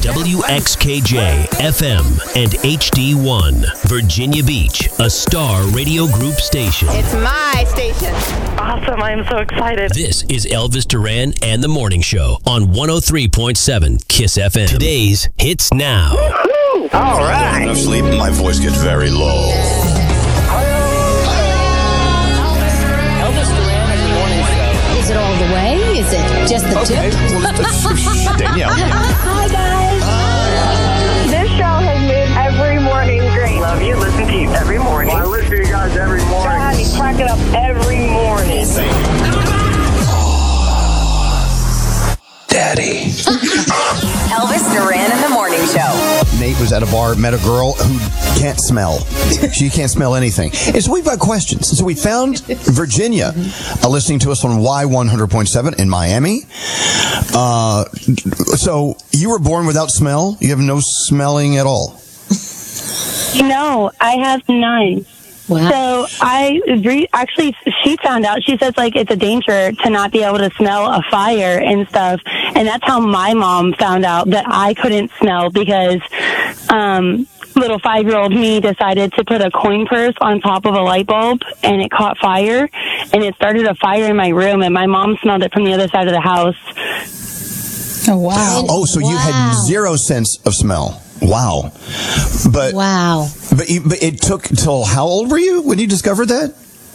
WXKJ FM and HD1, Virginia Beach, a Star Radio Group station. It's my station. Awesome. I am so excited. This is Elvis Duran and the Morning Show on 103.7 KISS FM. Today's Hits Now. Woo-hoo! All right. Enough sleep, my voice gets very low. Elvis Duran and the Morning Show. Is it all the way? Is it just the tip? Well, Danielle. Hi, guys. This show has made every morning great. Love you. Listen to you every morning. I listen to you guys every morning. God, you crack it up every morning. Daddy. Elvis Duran and the Morning Show. Nate was at a bar, met a girl who can't smell. She can't smell anything. And so we've got questions. So we found Virginia listening to us on Y100.7 in Miami. So you were born without smell? You have no smelling at all? No, I have none. Wow. So actually, she found out. She says, like, it's a danger to not be able to smell a fire and stuff. And that's how my mom found out that I couldn't smell because little 5-year-old me decided to put a coin purse on top of a light bulb and it caught fire. And it started a fire in my room and my mom smelled it from the other side of the house. Oh, wow. Oh, so you had zero sense of smell. Wow. But wow. But it took till how old were you when you discovered that?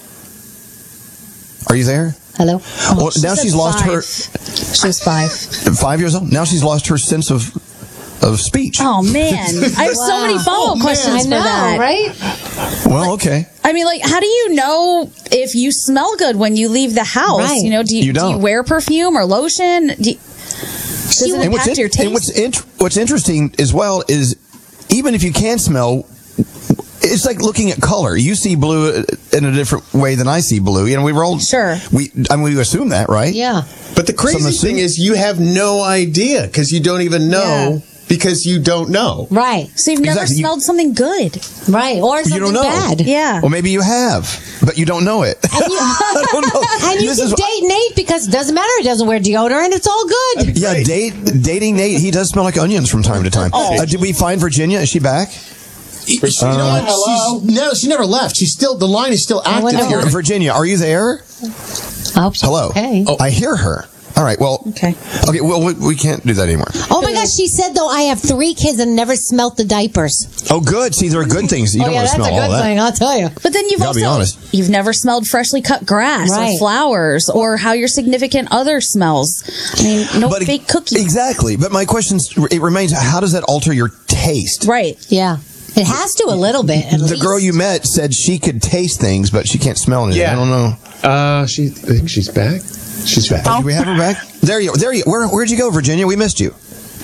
Are you there? Hello? Well, now she's lost her. She was 5. 5 years old. Now she's lost her sense of speech. Oh, man. I have so many follow-up questions for that. Right? Well, okay. I mean, like, how do you know if you smell good when you leave the house? Right. You know, do you wear perfume or lotion? Does it impact your taste? And what's interesting as well is even if you can smell, it's like looking at color. You see blue in a different way than I see blue. You know, we were all we assume that, right? Yeah. But the crazy thing is you have no idea because you don't even know because you don't know. Right. So you've never smelled something good. Right. Or something you don't know. bad. Yeah. Well, maybe you have, but you don't know it. And you, I don't know. And you can date Nate because it doesn't matter. He doesn't wear deodorant. It's all good. Yeah, dating Nate, he does smell like onions from time to time. Did we find Virginia? Is she back? You know what? She never left. She's still, the line is still active here. Virginia, are you there? I hope so. Hello. Okay. Oh, I hear her. All right. Well. Okay. Okay. Well, we can't do that anymore. Oh my gosh! She said though I have 3 kids and never smelt the diapers. Oh, good. See, there are good things. You don't want to smell all that. That's a good thing. I'll tell you. But then you've never smelled freshly cut grass or flowers or how your significant other smells. I mean, fake cookies. Exactly. But my question remains: how does that alter your taste? Right. Yeah. It has to a little bit. The girl you met said she could taste things, but she can't smell anything. Yeah. I don't know. I think she's back. She's back. Do we have her back? There you. Where'd you go, Virginia? We missed you.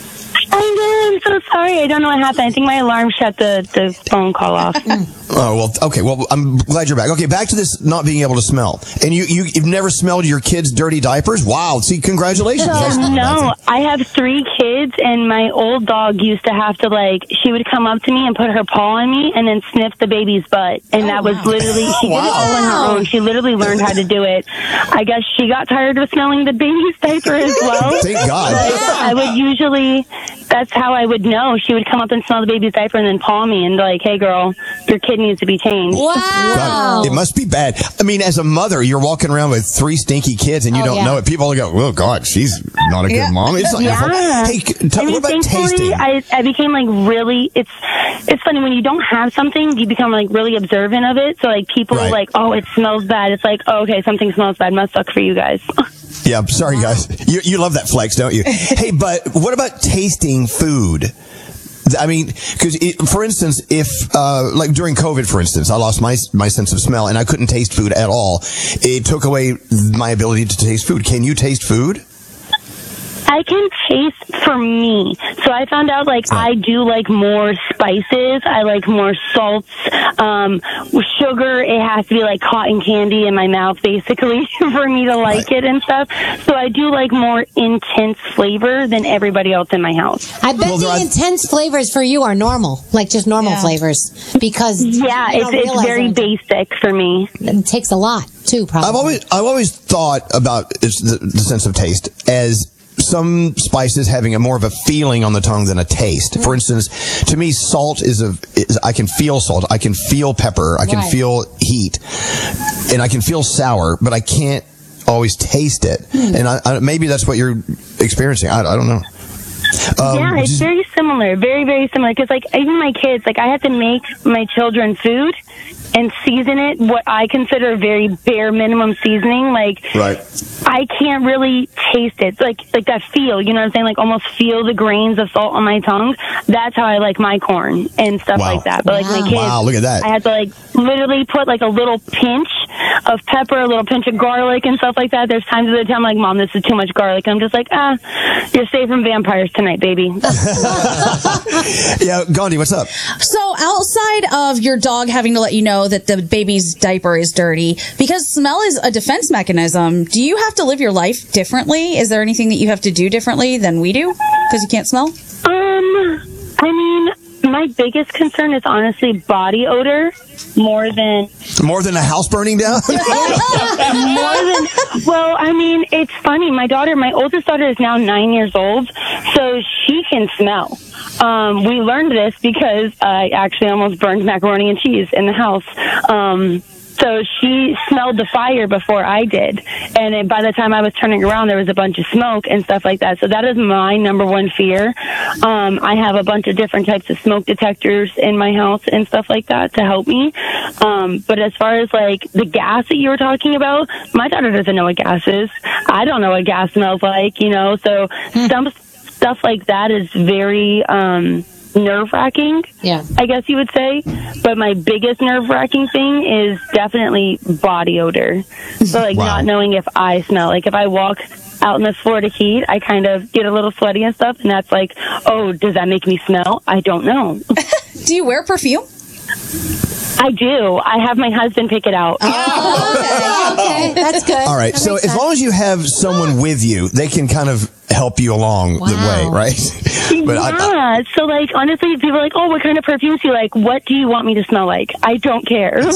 I'm so sorry. I don't know what happened. I think my alarm shut the phone call off. Oh, well, okay. Well, I'm glad you're back. Okay, back to this not being able to smell. And you've never smelled your kids' dirty diapers? Wow. See, congratulations. No, I have 3 kids, and my old dog used to have to, she would come up to me and put her paw on me and then sniff the baby's butt. And that was literally, she did it all on her own. She literally learned how to do it. I guess she got tired of smelling the baby's diaper as well. Thank God. I would usually, that's how I would know. She would come up and smell the baby's diaper and then paw me and be like, hey, girl, your kid needs to be changed. Wow. God, it must be bad. I mean, as a mother, you're walking around with 3 stinky kids and you don't know it. People go, oh, God, she's not a good mom. It's like, hey, what about tasting? I became really, it's funny when you don't have something, you become really observant of it. So people are like, oh, it smells bad. It's like, oh, okay, something smells bad. Must suck for you guys. Yeah, I'm sorry, guys. You love that flex, don't you? Hey, but what about tasting food? I mean, because for instance, if during COVID, for instance, I lost my sense of smell and I couldn't taste food at all. It took away my ability to taste food. Can you taste food? I can taste for me. So I found out I do like more spices. I like more salts. With sugar, it has to be cotton candy in my mouth, basically, for me to like it and stuff. So I do like more intense flavor than everybody else in my house. I bet the intense flavors for you are normal, just normal flavors, because it's very basic for me. It takes a lot too. Probably. I've always thought about the sense of taste as some spices having a more of a feeling on the tongue than a taste. For instance, to me, salt is I can feel salt. I can feel pepper. I can feel heat. And I can feel sour, but I can't always taste it. And I, maybe that's what you're experiencing. I don't know. Yeah, it's very similar. Very, very similar. Because, like, even my kids, like, I have to make my children food and season it what I consider very bare minimum seasoning. Like, I can't really taste it. Like that feel, you know what I'm saying? Like, almost feel the grains of salt on my tongue. That's how I like my corn and stuff like that. But, like, my kids, look at that. I had to, like, literally put, like, a little pinch of pepper, a little pinch of garlic and stuff like that. There's times of the time, like, Mom, this is too much garlic. I'm just like, you're safe from vampires tonight, baby. Yeah, Gandhi, what's up? So outside of your dog having to let you know that the baby's diaper is dirty, because smell is a defense mechanism, do you have to live your life differently? Is there anything that you have to do differently than we do because you can't smell? I mean, my biggest concern is honestly body odor more than a house burning down. Well, I mean, it's funny. My oldest daughter is now 9 years old, so she can smell. We learned this because I actually almost burned macaroni and cheese in the house. So she smelled the fire before I did. And then by the time I was turning around, there was a bunch of smoke and stuff like that. So that is my number one fear. I have a bunch of different types of smoke detectors in my house and stuff like that to help me. But as far as, like, the gas that you were talking about, my daughter doesn't know what gas is. I don't know what gas smells like, you know. So some stuff like that is very nerve-wracking, I guess you would say. But my biggest nerve-wracking thing is definitely body odor. So, like, not knowing if I smell. Like, if I walk out in the Florida heat, I kind of get a little sweaty and stuff, and that's like, oh, does that make me smell? I don't know. Do you wear perfume? I do. I have my husband pick it out. Okay, that's good. All right. So as long as you have someone with you, they can kind of help you along the way, right? But so, like, honestly, people are like, oh, what kind of perfumes do you like? What do you want me to smell like? I don't care. Don't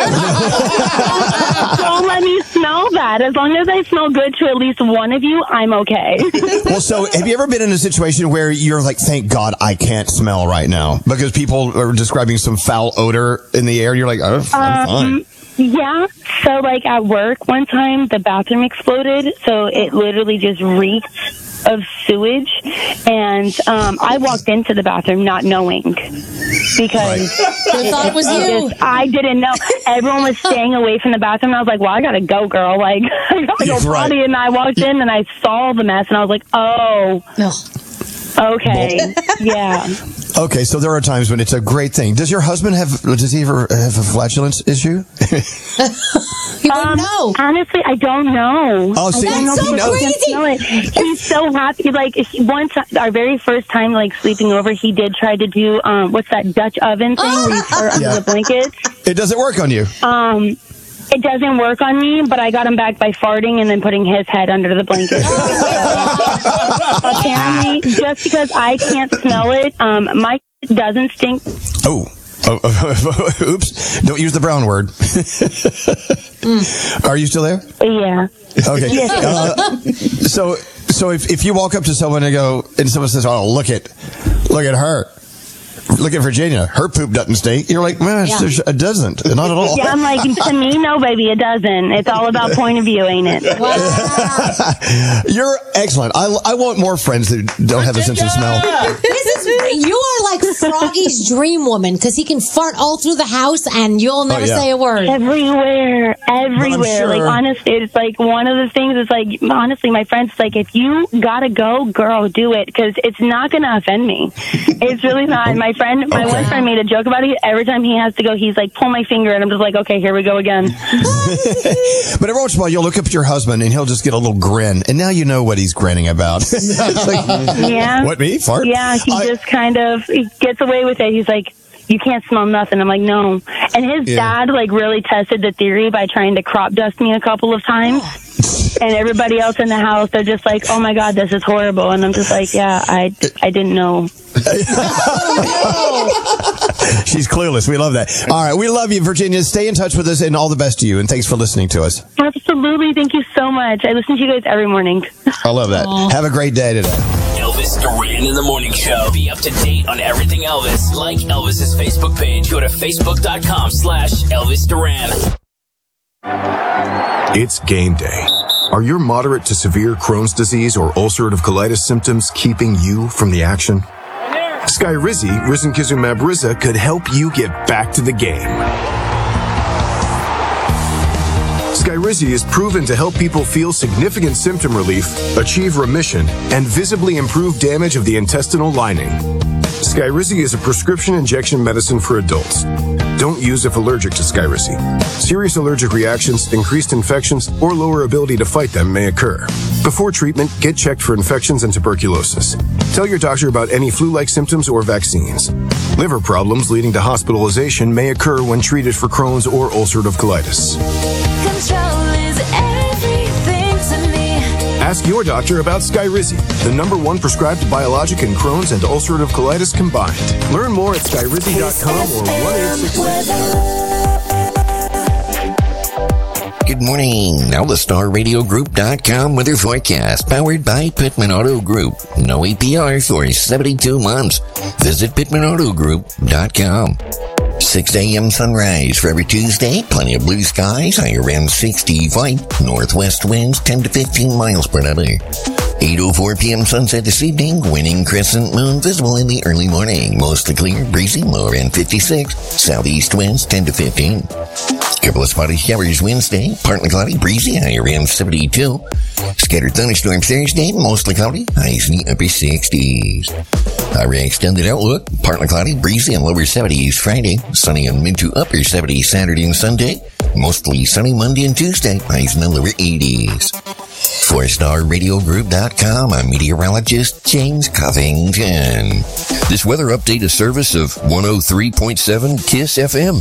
let me smell that. As long as I smell good to at least one of you, I'm okay. Well, so have you ever been in a situation where you're like, thank God I can't smell right now? Because people are describing some foul odor in the air. You're like, oh, I'm fine. Yeah. So, like, at work one time, the bathroom exploded. So it literally just reeked of sewage. And I walked into the bathroom not knowing because I thought it was you. I didn't know. Everyone was staying away from the bathroom. And I was like, well, I got to go, girl. Like, I got to go potty. And I walked in and I saw the mess and I was like, oh. Okay. Yeah. Okay, so there are times when it's a great thing. Does your husband does he ever have a flatulence issue? You wouldn't know. Honestly, I don't know. Oh, see, that's so crazy. He's so happy. Like, one time, our very first time, like, sleeping over, he did try to do, what's that Dutch oven thing where you fart under the blankets? It doesn't work on you. It doesn't work on me, but I got him back by farting and then putting his head under the blanket. Apparently, just because I can't smell it, my doesn't stink. Oh, oops. Don't use the brown word. Are you still there? Yeah. Okay. Yes. So if you walk up to someone and someone says, oh, look at her. Look at Virginia. Her poop doesn't stink. You're like, man, it doesn't. Not at all. Yeah, I'm like, to me, no, baby, it doesn't. It's all about point of view, ain't it? Wow. You're excellent. I want more friends that don't have a sense of smell. You are like Froggy's dream woman because he can fart all through the house and you'll never say a word. Everywhere. Sure. Like, honestly, it's like one of the things is like, honestly, my friends, like, if you gotta go, girl, do it because it's not gonna offend me. It's really not. My one friend made a joke about it. Every time he has to go, he's like, pull my finger, and I'm just like, okay, here we go again. But every once in a while, you'll look up at your husband, and he'll just get a little grin, and now you know what he's grinning about. Yeah. What, me? Fart? Yeah, he just kind of he gets away with it. He's like, you can't smell nothing. I'm like, no. And his dad, like, really tested the theory by trying to crop dust me a couple of times. And everybody else in the house, they're just like, oh my God, this is horrible. And I'm just like, yeah, I didn't know. She's clueless. We love that. All right. We love you, Virginia. Stay in touch with us, and all the best to you. And thanks for listening to us. Absolutely. Thank you so much. I listen to you guys every morning. I love that. Have a great day today. Elvis Duran in the Morning Show. Be up to date on everything Elvis. Like Elvis's Facebook page. Go to facebook.com/Elvis Duran. It's game day. Are your moderate to severe Crohn's disease or ulcerative colitis symptoms keeping you from the action? Skyrizi, risankizumab Riza, could help you get back to the game. Skyrizi is proven to help people feel significant symptom relief, achieve remission, and visibly improve damage of the intestinal lining. Skyrizi is a prescription injection medicine for adults. Don't use if allergic to Skyrizi. Serious allergic reactions, increased infections, or lower ability to fight them may occur. Before treatment, get checked for infections and tuberculosis. Tell your doctor about any flu-like symptoms or vaccines. Liver problems leading to hospitalization may occur when treated for Crohn's or ulcerative colitis. Control is everything to me. Ask your doctor about Skyrizi, the #1 prescribed biologic in Crohn's and ulcerative colitis combined. Learn more at skyrizi.com or 1-866. Good morning. Now the StarRadioGroup.com weather forecast, powered by Pittman Auto Group. No APR for 72 months. Visit PittmanAutoGroup.com. 6 a.m. sunrise for every Tuesday. Plenty of blue skies. High around 65. Northwest winds 10 to 15 miles per hour. 8:04 p.m. sunset this evening. Winning crescent moon visible in the early morning. Mostly clear, breezy, low around 56. Southeast winds 10 to 15. Couple of spotty showers Wednesday. Partly cloudy, breezy, high around 72. Scattered thunderstorms Thursday. Mostly cloudy, highs in the upper 60s. Our extended outlook. Partly cloudy, breezy, and lower 70s Friday. Sunny and mid to upper 70s Saturday and Sunday. Mostly sunny Monday and Tuesday. Highs in the lower 80s. For StarRadioGroup.com, I'm meteorologist James Covington. This weather update is service of 103.7 KISS FM.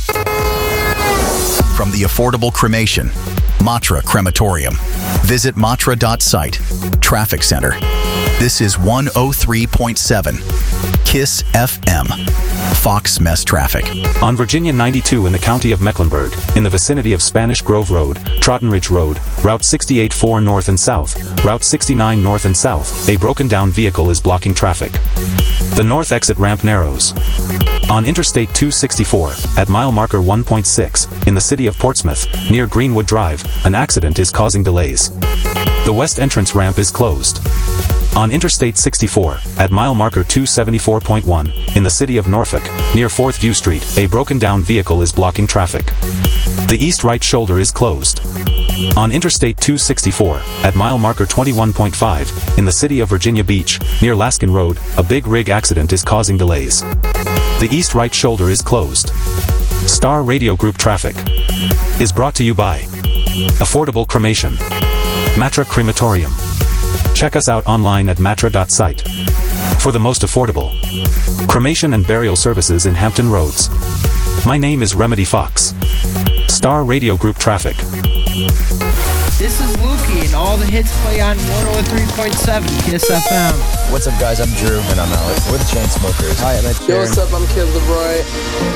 From the affordable cremation, Matra Crematorium. Visit matra.site. Traffic Center. This is 103.7 KISS FM. Fox Mess Traffic. On Virginia 92 in the county of Mecklenburg, in the vicinity of Spanish Grove Road, Trotton Ridge Road, Route 68-4 north and south, Route 69 north and south, a broken down vehicle is blocking traffic. The north exit ramp narrows. On Interstate 264, at mile marker 1.6, in the city of Portsmouth, near Greenwood Drive, an accident is causing delays. The west entrance ramp is closed. On Interstate 64, at mile marker 274.1, in the city of Norfolk, near 4th View Street, a broken down vehicle is blocking traffic. The east right shoulder is closed. On Interstate 264, at mile marker 21.5, in the city of Virginia Beach, near Laskin Road, a big rig accident is causing delays. The east right shoulder is closed. Star Radio Group traffic is brought to you by Affordable Cremation, Matra Crematorium. Check us out online at matra.site for the most affordable cremation and burial services in Hampton Roads. My name is Remedy Fox. Star Radio Group traffic. This is Lukey, and all the hits play on 103.7 KISS FM. What's up, guys? I'm Drew. And I'm Alex. We're the Chainsmokers. Hi, I'm Ed Sheeran. Yo, what's up? I'm Kid LeRoy.